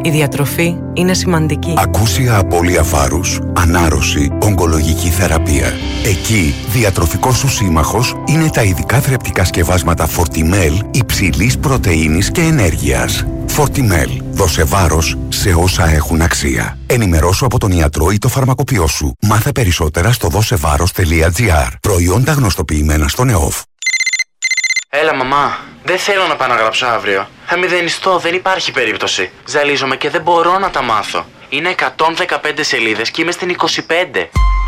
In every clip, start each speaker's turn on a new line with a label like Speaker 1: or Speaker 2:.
Speaker 1: Η διατροφή είναι σημαντική.
Speaker 2: Ακούσια απώλεια βάρους, ανάρρωση, ογκολογική θεραπεία. Εκεί, διατροφικός σου σύμμαχος είναι τα ειδικά θρεπτικά σκευάσματα Fortimel υψηλής πρωτεΐνης και ενέργειας. Fortimel. Δώσε βάρος σε όσα έχουν αξία. Ενημερώσου από τον ιατρό ή το φαρμακοποιό σου. Μάθε περισσότερα στο δώσεβάρος.gr. Προϊόντα γνωστοποιημένα στον ΕΟΦ.
Speaker 3: Έλα μαμά, δεν θέλω να πάω να γράψω αύριο. Θα μηδενιστώ, δεν υπάρχει περίπτωση. Ζαλίζομαι και δεν μπορώ να τα μάθω. Είναι 115 σελίδες και είμαι στην 25.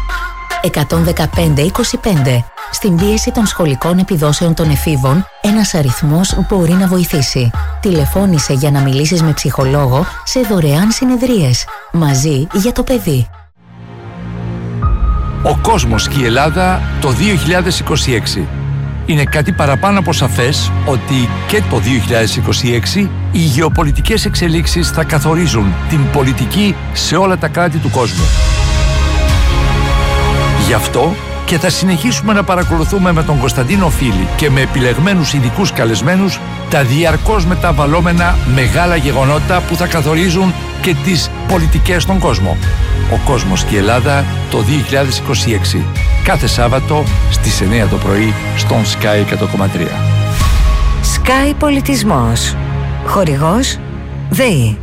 Speaker 4: 115-25. Στην πίεση των σχολικών επιδόσεων των εφήβων, ένας αριθμός μπορεί να βοηθήσει. Τηλεφώνησε για να μιλήσεις με ψυχολόγο σε δωρεάν συνεδρίες. Μαζί για το παιδί.
Speaker 5: Ο κόσμος και η Ελλάδα το 2026. Είναι κάτι παραπάνω από σαφές ότι και το 2026 οι γεωπολιτικές εξελίξεις θα καθορίζουν την πολιτική σε όλα τα κράτη του κόσμου. Γι' αυτό και θα συνεχίσουμε να παρακολουθούμε με τον Κωνσταντίνο Φίλη και με επιλεγμένους ειδικούς καλεσμένους τα διαρκώς μεταβαλλόμενα μεγάλα γεγονότα που θα καθορίζουν και τις πολιτικές στον κόσμο. Ο κόσμος και η Ελλάδα το 2026. Κάθε Σάββατο στις 9 το πρωί στον Sky 100,3.
Speaker 6: Sky Πολιτισμός. Χορηγός ΔΕΗ.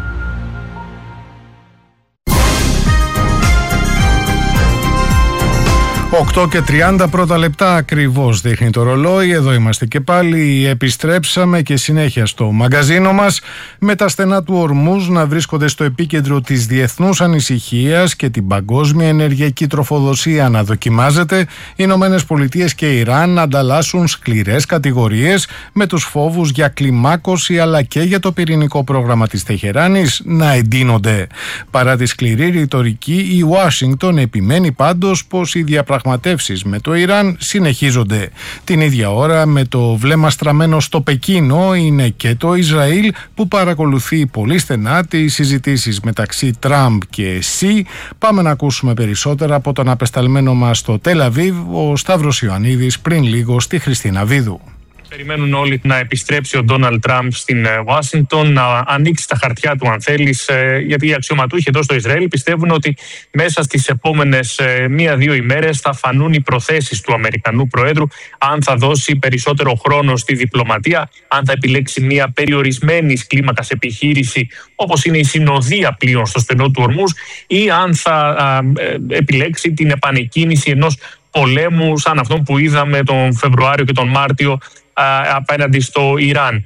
Speaker 7: 8 και 30 πρώτα λεπτά ακριβώς δείχνει το ρολόι. Εδώ είμαστε και πάλι. Επιστρέψαμε και συνέχεια στο μαγκαζίνο μας. Με τα στενά του Ορμούζ να βρίσκονται στο επίκεντρο της διεθνούς ανησυχίας και την παγκόσμια ενεργειακή τροφοδοσία να δοκιμάζεται, οι Ηνωμένες Πολιτείες και Ιράν να ανταλλάσσουν σκληρές κατηγορίες, με τους φόβους για κλιμάκωση αλλά και για το πυρηνικό πρόγραμμα της Τεχεράνης να εντείνονται. Παρά τη σκληρή ρητορική, η Ουάσιγκτον επιμένει πάντως πως οι διαπραγματεύσεις με το Ιράν συνεχίζονται. Την ίδια ώρα, με το βλέμμα στραμμένο στο Πεκίνο, είναι και το Ισραήλ που παρακολουθεί πολύ στενά τις συζητήσεις μεταξύ Τραμπ και Σι. Πάμε να ακούσουμε περισσότερα από τον απεσταλμένο μας στο Τελ Αβίβ, ο Σταύρος Ιωαννίδης, πριν λίγο στη Χριστίνα Βίδου.
Speaker 8: Περιμένουν όλοι να επιστρέψει ο Ντόναλντ Τραμπ στην Ουάσιγκτον, να ανοίξει τα χαρτιά του, αν θέλεις, γιατί οι αξιωματούχοι εδώ στο Ισραήλ πιστεύουν ότι μέσα στις επόμενες 1-2 ημέρες θα φανούν οι προθέσεις του Αμερικανού Προέδρου, αν θα δώσει περισσότερο χρόνο στη διπλωματία, αν θα επιλέξει μια περιορισμένη κλίμακας επιχείρηση, όπως είναι η συνοδεία πλοίων στο στενό του Ορμούζ, ή αν θα επιλέξει την επανεκκίνηση ενός πολέμου σαν αυτόν που είδαμε τον Φεβρουάριο και τον Μάρτιο απέναντι στο Ιράν.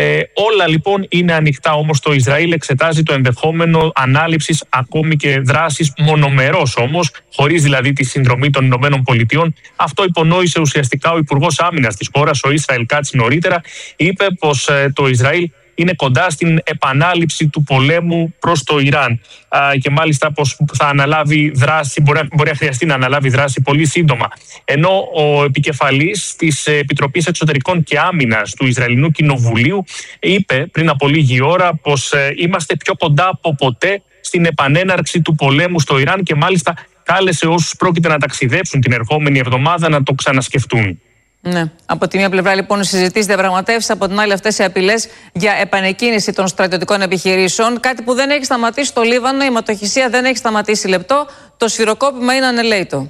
Speaker 8: Όλα λοιπόν είναι ανοιχτά, όμως το Ισραήλ εξετάζει το ενδεχόμενο ανάληψης ακόμη και δράσης μονομερός, όμως χωρίς δηλαδή τη συνδρομή των Ηνωμένων Πολιτειών. Αυτό υπονόησε ουσιαστικά ο Υπουργός Άμυνας της χώρας, ο Ισραήλ Κάτς, νωρίτερα. Είπε πως το Ισραήλ είναι κοντά στην επανάληψη του πολέμου προς το Ιράν και μάλιστα πως θα αναλάβει δράση, μπορεί να χρειαστεί να αναλάβει δράση πολύ σύντομα. Ενώ ο επικεφαλής της Επιτροπής Εξωτερικών και Άμυνας του Ισραηλινού Κοινοβουλίου είπε πριν από λίγη ώρα πως είμαστε πιο κοντά από ποτέ στην επανέναρξη του πολέμου στο Ιράν και μάλιστα κάλεσε όσους πρόκειται να ταξιδέψουν την ερχόμενη εβδομάδα να το ξανασκεφτούν.
Speaker 9: Ναι. Από τη μία πλευρά λοιπόν συζητήσεις, διαπραγματεύσεις, από την άλλη αυτές οι απειλές για επανεκκίνηση των στρατιωτικών επιχειρήσεων. Κάτι που δεν έχει σταματήσει στο Λίβανο, η αιματοχυσία δεν έχει σταματήσει λεπτό, το σφυροκόπημα είναι ανελαίτο.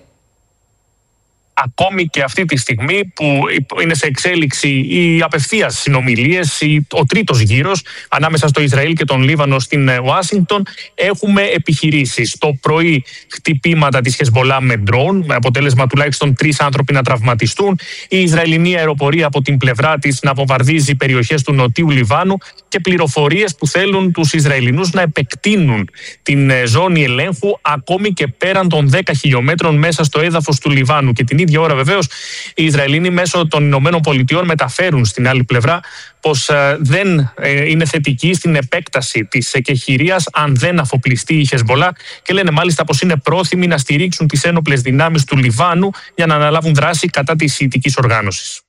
Speaker 8: Ακόμη και αυτή τη στιγμή που είναι σε εξέλιξη οι απευθείας συνομιλίες, ο τρίτος γύρος ανάμεσα στο Ισραήλ και τον Λίβανο στην Ουάσιγκτον, έχουμε επιχειρήσεις. Το πρωί χτυπήματα της Χεσμπολά με ντρόουν, με αποτέλεσμα τουλάχιστον 3 άνθρωποι να τραυματιστούν. Η Ισραηλινή αεροπορία από την πλευρά της να βομβαρδίζει περιοχές του νοτίου Λιβάνου και πληροφορίες που θέλουν τους Ισραηλινούς να επεκτείνουν την ζώνη ελέγχου ακόμη και πέραν των 10 χιλιόμετρων μέσα στο έδαφος του Λιβάνου. Και την ίδια ώρα βεβαίως οι Ισραηλινοί μέσω των Ηνωμένων Πολιτειών μεταφέρουν στην άλλη πλευρά πως δεν είναι θετική στην επέκταση της εκεχηρίας αν δεν αφοπλιστεί η Χεσμπολά και λένε μάλιστα πως είναι πρόθυμοι να στηρίξουν τις ένοπλες δυνάμεις του Λιβάνου για να αναλάβουν δράση κατά της σιητικής οργάνωσης.